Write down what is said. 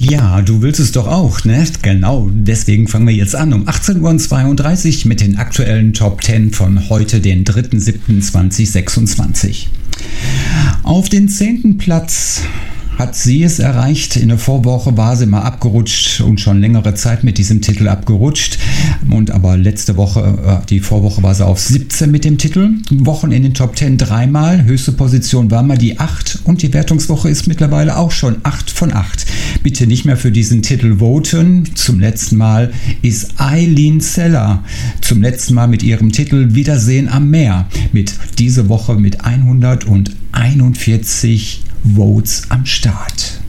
Ja, du willst es doch auch, ne? Genau, deswegen fangen wir jetzt an um 18:32 Uhr mit den aktuellen Top 10 von heute, den 3.7.2026. Auf den 10. Platz hat sie es erreicht. In der Vorwoche war sie mal abgerutscht und schon längere Zeit mit diesem Titel abgerutscht. Und aber letzte Woche, die Vorwoche, war sie auf 17 mit dem Titel. Wochen in den Top 10 dreimal. Höchste Position war mal die 8 und die Wertungswoche ist mittlerweile auch schon 8 von 8. Bitte nicht mehr für diesen Titel voten. Zum letzten Mal ist Eileen Zeller zum letzten Mal mit ihrem Titel Wiedersehen am Meer. Mit diese Woche mit 141 Votes am Start.